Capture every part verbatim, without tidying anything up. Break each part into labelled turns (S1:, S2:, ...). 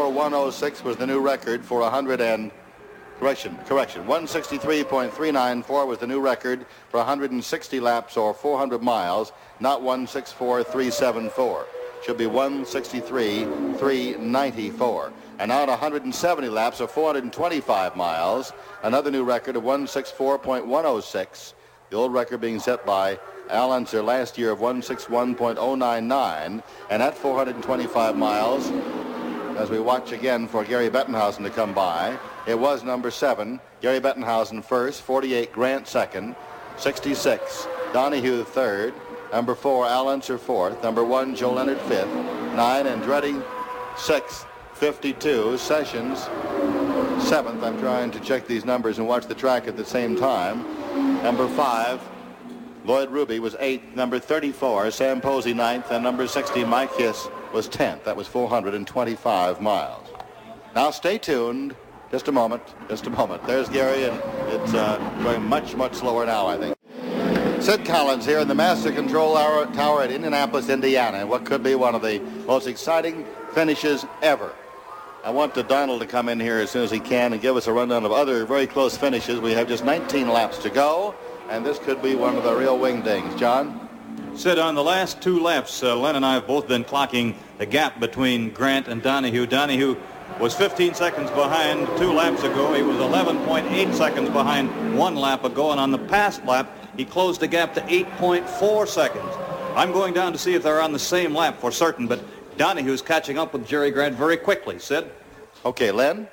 S1: four one oh six was the new record for one hundred and correction correction one sixty-three point three nine four was the new record for one hundred sixty laps or four hundred miles, not one sixty-four point three seven four. Should be one sixty-three point three nine four. And now at one hundred seventy laps or four hundred twenty-five miles, another new record of one sixty-four point one oh six. The old record being set by Al Unser last year of one sixty-one point oh nine nine. And at four hundred twenty-five miles, as we watch again for Gary Bettenhausen to come by, it was number seven, Gary Bettenhausen first, forty-eight Grant second, sixty-six Donahue third, number four Al Unser fourth, number one Joe Leonard fifth, nine Andretti sixth, fifty-two Sessions seventh. I'm trying to check these numbers and watch the track at the same time. Number five Lloyd Ruby was eighth, number thirty-four Sam Posey ninth, and number sixty Mike Hiss was tenth. That was four hundred twenty-five miles. Now stay tuned. Just a moment. Just a moment. There's Gary, and it's uh, going much, much slower now, I think. Sid Collins here in the Master Control Tower at Indianapolis, Indiana. What could be one of the most exciting finishes ever. I want Donald to come in here as soon as he can and give us a rundown of other very close finishes. We have just nineteen laps to go, and this could be one of the real wingdings. John?
S2: Sid, on the last two laps, uh, Len and I have both been clocking the gap between Grant and Donahue. Donahue was fifteen seconds behind two laps ago. He was eleven point eight seconds behind one lap ago, and on the past lap, he closed the gap to eight point four seconds. I'm going down to see if they're on the same lap for certain, but Donahue's catching up with Jerry Grant very quickly. Sid?
S1: Okay, Len?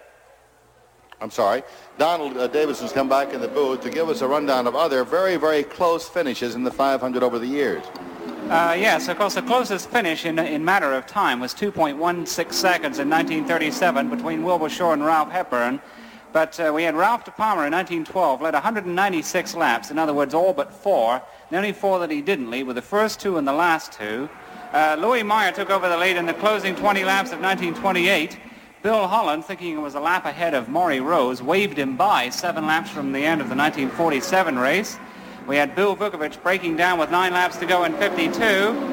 S1: I'm sorry. Donald uh, Davidson's come back in the booth to give us a rundown of other very, very close finishes in the five hundred over the years.
S3: Uh, yes, of course, the closest finish in in matter of time was two point one six seconds in nineteen thirty-seven between Wilbur Shore and Ralph Hepburn. But uh, we had Ralph De Palma in nineteen twelve, led one hundred ninety-six laps, in other words, all but four. The only four that he didn't lead were the first two and the last two. Uh, Louis Meyer took over the lead in the closing twenty laps of nineteen twenty-eight. Bill Holland, thinking it was a lap ahead of Maury Rose, waved him by seven laps from the end of the nineteen forty-seven race. We had Bill Vukovich breaking down with nine laps to go in fifty-two.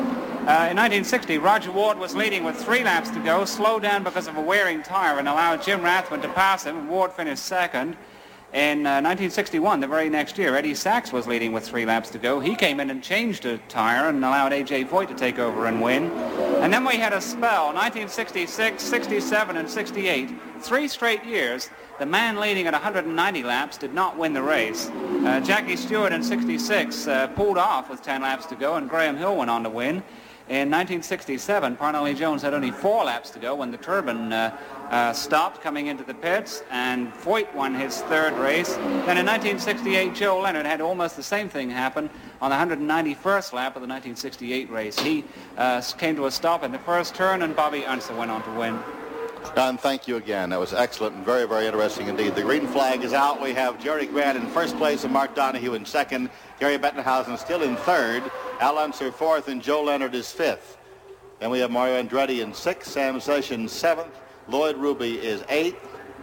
S3: Uh, in nineteen sixty, Roger Ward was leading with three laps to go, slowed down because of a wearing tire and allowed Jim Rathman to pass him, and Ward finished second. In uh, nineteen sixty-one, the very next year, Eddie Sachs was leading with three laps to go. He came in and changed a tire and allowed A J Foyt to take over and win. And then we had a spell, nineteen sixty-six, sixty-seven, and sixty-eight. Three straight years, the man leading at one hundred ninety laps did not win the race. Uh, Jackie Stewart in sixty-six uh, pulled off with ten laps to go, and Graham Hill went on to win. In nineteen sixty-seven, Parnelli Jones had only four laps to go when the turbine uh, uh, stopped coming into the pits, and Foyt won his third race. Then in nineteen sixty-eight, Joe Leonard had almost the same thing happen on the one hundred ninety-first lap of the nineteen sixty-eight race. He uh, came to a stop in the first turn, and Bobby Unser went on to win.
S1: Don, thank you again. That was excellent and very, very interesting indeed. The green flag is out. We have Jerry Grant in first place and Mark Donahue in second. Gary Bettenhausen still in third. Al Unser fourth, and Joe Leonard is fifth. Then we have Mario Andretti in sixth, Sam Sessions seventh, Lloyd Ruby is eighth,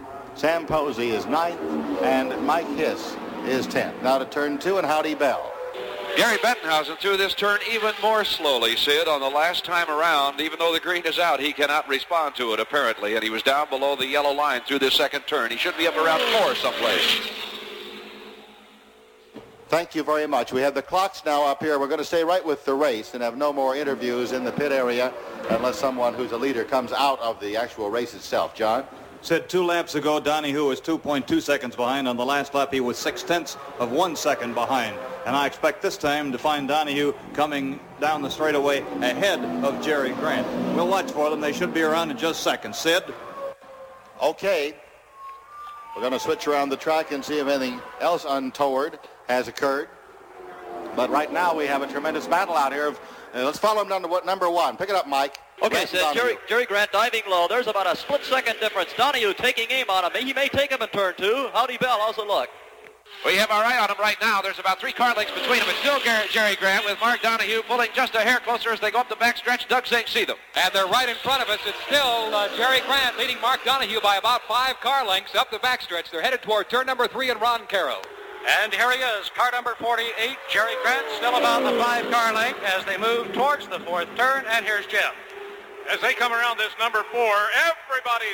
S1: Sam Posey is ninth, and Mike Hiss is tenth. Now to turn two and Howdy Bell.
S4: Gary Bettenhausen threw this turn even more slowly, Sid, on the last time around. Even though the green is out, he cannot respond to it, apparently, and he was down below the yellow line through this second turn. He should be up around four someplace.
S1: Thank you very much. We have the clocks now up here. We're going to stay right with the race and have no more interviews in the pit area unless someone who's a leader comes out of the actual race itself. John?
S2: Said two laps ago, Donahue was two point two seconds behind. On the last lap, he was six-tenths of one second behind. And I expect this time to find Donahue coming down the straightaway ahead of Jerry Grant. We'll watch for them. They should be around in just seconds. Sid?
S1: Okay. We're going to switch around the track and see if anything else untoward has occurred. But right now we have a tremendous battle out here. Of, uh, let's follow him down to what, number one. Pick it up, Mike.
S5: Okay, so Jerry, Jerry Grant diving low. There's about a split-second difference. Donahue taking aim on him. He may take him in turn two. Howdy Bell, how's it look?
S4: We have our eye on him right now. There's about three car lengths between them. It's still Jerry Grant with Mark Donahue pulling just a hair closer as they go up the backstretch. Doug Zink see them.
S6: And they're right in front of us. It's still uh, Jerry Grant leading Mark Donahue by about five car lengths up the backstretch. They're headed toward turn number three and Ron Caro.
S7: And here he is, car number forty-eight, Jerry Grant, still about the five car length as they move towards the fourth turn. And here's Jim.
S8: As they come around this number four, everybody's